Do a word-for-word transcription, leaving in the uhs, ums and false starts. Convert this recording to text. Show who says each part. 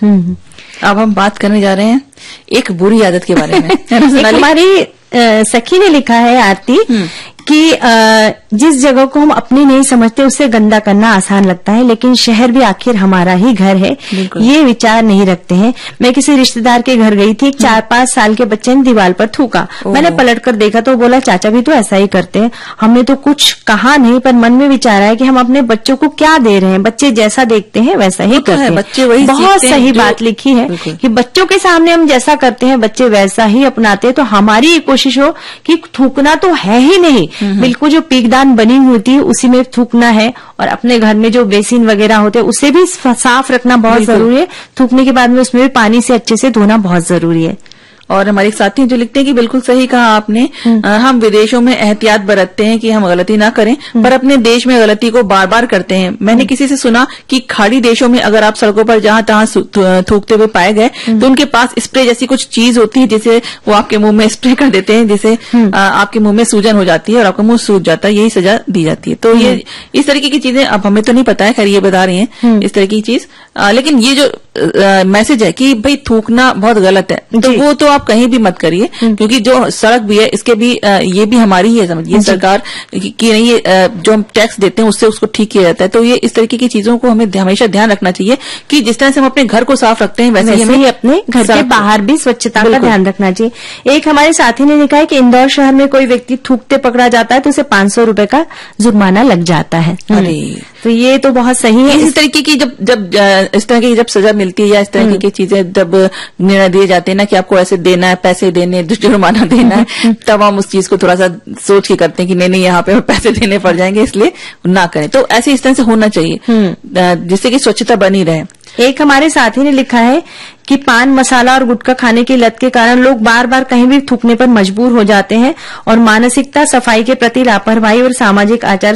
Speaker 1: हम्म।
Speaker 2: अब हम बात करने जा रहे हैं एक बुरी आदत के बारे में।
Speaker 1: एक हमारी अ, सखी ने लिखा है आरती कि अ, जिस जगह को हम अपनी नहीं समझते उससे गंदा करना आसान लगता है, लेकिन शहर भी आखिर हमारा ही घर है, ये विचार नहीं रखते हैं। मैं किसी रिश्तेदार के घर गई थी, एक चार पांच साल के बच्चे ने दीवार पर थूका। मैंने पलटकर देखा तो बोला, चाचा भी तो ऐसा ही करते हैं। हमने तो कुछ कहा नहीं, पर मन में विचार आया कि हम अपने बच्चों को क्या दे रहे हैं। बच्चे जैसा देखते हैं वैसा ही करते हैं।
Speaker 2: बच्चे वही
Speaker 1: बहुत सही बात लिखी है कि बच्चों के सामने हम जैसा करते हैं बच्चे वैसा ही अपनाते हैं। तो हमारी ये कोशिश हो कि थूकना तो है ही नहीं, बिल्कुल जो पीकदान बनी होती है उसी में थूकना है, और अपने घर में जो बेसिन वगैरह होते हैं उसे भी साफ रखना बहुत जरूरी है। थूकने के बाद में उसमें भी पानी से अच्छे से धोना बहुत जरूरी है।
Speaker 2: और हमारे साथी जो लिखते हैं कि बिल्कुल सही कहा आपने, आ, हम विदेशों में एहतियात बरतते हैं कि हम गलती ना करें, पर अपने देश में गलती को बार बार करते हैं। मैंने किसी से सुना कि खाड़ी देशों में अगर आप सड़कों पर जहां तहां थूकते हुए पाए गए तो उनके पास स्प्रे जैसी कुछ चीज होती है जिसे वो आपके मुंह में स्प्रे कर देते हैं, जिसे आपके मुंह में सूजन हो जाती है और आपका मुंह सूज जाता है, यही सजा दी जाती है। तो ये इस तरीके की चीजें अब हमें तो नहीं पता है, खैर ये बता रही है इस तरह की चीज, लेकिन ये जो मैसेज है कि भाई थूकना बहुत गलत है, तो वो तो आप कहीं भी मत करिए, क्योंकि जो सड़क भी है इसके भी ये भी हमारी ही है, समझिए सरकार की नहीं, ये जो हम टैक्स देते हैं उससे उसको ठीक किया जाता है। तो ये इस तरीके की चीजों को हमें हमेशा ध्यान रखना चाहिए कि जिस तरह से हम अपने घर को साफ रखते हैं वैसे, वैसे ही हमें अपने घर के बाहर भी स्वच्छता का ध्यान रखना चाहिए। एक हमारे साथी ने लिखा है कि इंदौर शहर में कोई व्यक्ति थूकते पकड़ा जाता है तो उसे पांच सौ रूपये का जुर्माना लग जाता है। अरे
Speaker 1: तो ये तो बहुत सही है।
Speaker 2: इस तरीके की जब जब इस तरह की जब सजा मिलती है या इस तरह की चीजें जब निर्णय दिए जाते हैं ना कि आपको ऐसे देना है, पैसे देने, जुर्माना देना है, तब हम उस चीज को थोड़ा सा सोच के करते हैं कि नहीं नहीं यहाँ पे पैसे देने पड़ जाएंगे, इसलिए ना करें। तो ऐसे इस तरह से होना चाहिए जिससे कि स्वच्छता बनी रहे।
Speaker 1: एक हमारे साथी ने लिखा है कि पान मसाला और गुटखा खाने की लत के कारण लोग बार बार कहीं भी थूकने पर मजबूर हो जाते हैं और मानसिकता, सफाई के प्रति लापरवाही और सामाजिक आचार